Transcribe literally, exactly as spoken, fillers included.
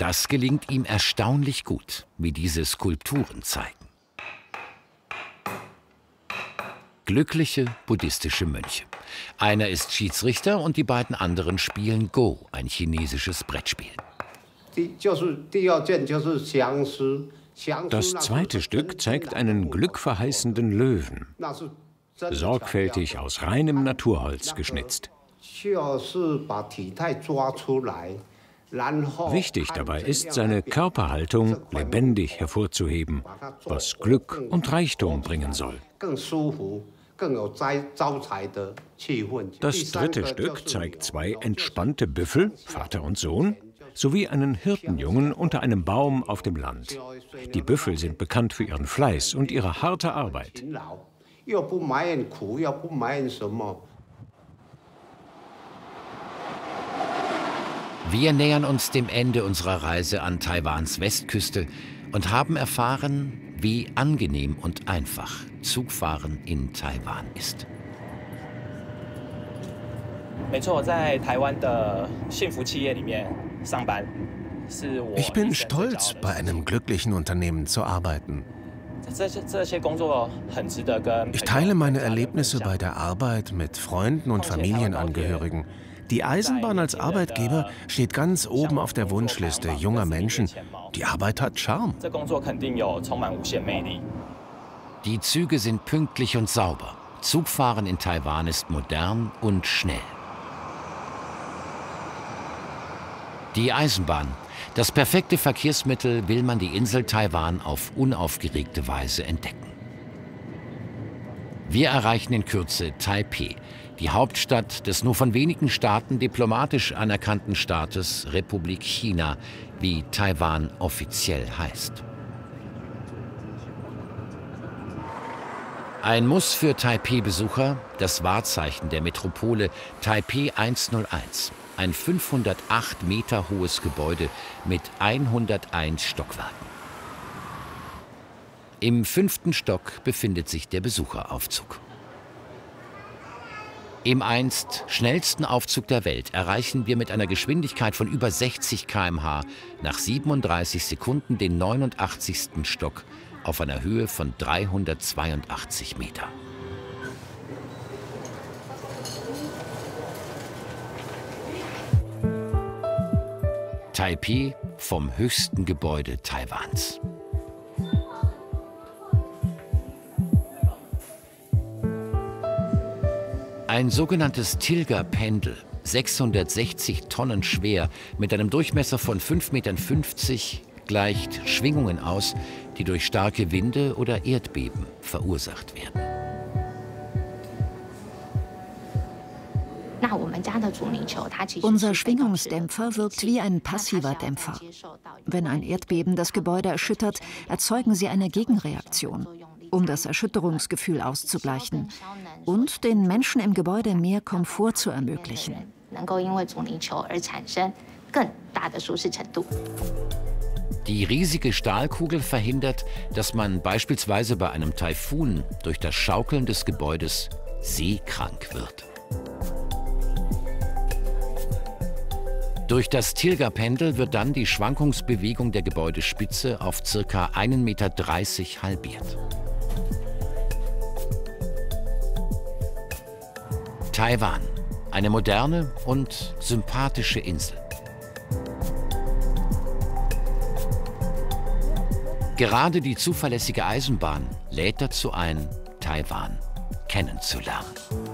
Das gelingt ihm erstaunlich gut, wie diese Skulpturen zeigen. Glückliche buddhistische Mönche. Einer ist Schiedsrichter und die beiden anderen spielen Go, ein chinesisches Brettspiel. Das zweite Stück zeigt einen glückverheißenden Löwen, sorgfältig aus reinem Naturholz geschnitzt. Wichtig dabei ist, seine Körperhaltung lebendig hervorzuheben, was Glück und Reichtum bringen soll. Das dritte Stück zeigt zwei entspannte Büffel, Vater und Sohn, sowie einen Hirtenjungen unter einem Baum auf dem Land. Die Büffel sind bekannt für ihren Fleiß und ihre harte Arbeit. Wir nähern uns dem Ende unserer Reise an Taiwans Westküste und haben erfahren, wie angenehm und einfach Zugfahren in Taiwan ist. Ich bin stolz, bei einem glücklichen Unternehmen zu arbeiten. Ich teile meine Erlebnisse bei der Arbeit mit Freunden und Familienangehörigen. Die Eisenbahn als Arbeitgeber steht ganz oben auf der Wunschliste junger Menschen. Die Arbeit hat Charme. Die Züge sind pünktlich und sauber. Zugfahren in Taiwan ist modern und schnell. Die Eisenbahn. Das perfekte Verkehrsmittel, will man die Insel Taiwan auf unaufgeregte Weise entdecken. Wir erreichen in Kürze Taipeh, die Hauptstadt des nur von wenigen Staaten diplomatisch anerkannten Staates Republik China, wie Taiwan offiziell heißt. Ein Muss für Taipeh-Besucher, das Wahrzeichen der Metropole Taipeh hunderteins. Ein fünfhundertacht Meter hohes Gebäude mit hunderteins Stockwerken. Im fünften Stock befindet sich der Besucheraufzug. Im einst schnellsten Aufzug der Welt erreichen wir mit einer Geschwindigkeit von über sechzig Kilometer pro Stunde nach siebenunddreißig Sekunden den neunundachtzigsten Stock auf einer Höhe von dreihundertzweiundachtzig Meter. Taipeh vom höchsten Gebäude Taiwans. Ein sogenanntes Tilger-Pendel, sechshundertsechzig Tonnen schwer, mit einem Durchmesser von fünf Komma fünfzig Metern, gleicht Schwingungen aus, die durch starke Winde oder Erdbeben verursacht werden. Unser Schwingungsdämpfer wirkt wie ein passiver Dämpfer. Wenn ein Erdbeben das Gebäude erschüttert, erzeugen sie eine Gegenreaktion, um das Erschütterungsgefühl auszugleichen und den Menschen im Gebäude mehr Komfort zu ermöglichen. Die riesige Stahlkugel verhindert, dass man beispielsweise bei einem Taifun durch das Schaukeln des Gebäudes seekrank wird. Durch das Tilger-Pendel wird dann die Schwankungsbewegung der Gebäudespitze auf ca. ein Meter dreißig halbiert. Taiwan, eine moderne und sympathische Insel. Gerade die zuverlässige Eisenbahn lädt dazu ein, Taiwan kennenzulernen.